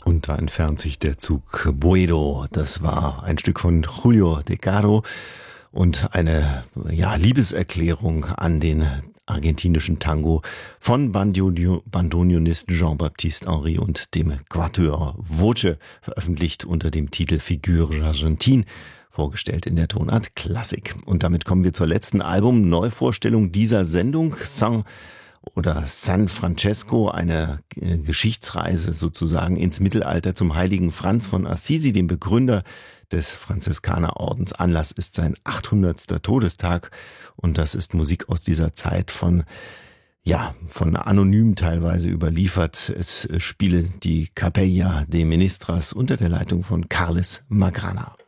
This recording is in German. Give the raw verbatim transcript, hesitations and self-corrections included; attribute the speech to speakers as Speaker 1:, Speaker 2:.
Speaker 1: Und da entfernt sich der Zug Boedo. Das war ein Stück von Julio De Caro und eine ja, Liebeserklärung an den argentinischen Tango von Bandoneon- Bandoneonist Jean-Baptiste Henry und dem Quatuor Voce, veröffentlicht unter dem Titel Figures Argentines, vorgestellt in der Tonart Klassik. Und damit kommen wir zur letzten Album-Neuvorstellung dieser Sendung, San oder San Francesco, eine äh, Geschichtsreise sozusagen ins Mittelalter zum heiligen Franz von Assisi, dem Begründer des Franziskanerordens. Anlass ist sein achthundertster Todestag und das ist Musik aus dieser Zeit von, ja, von anonym teilweise überliefert. Es spiele die Capella de Ministras unter der Leitung von Carles Magrana.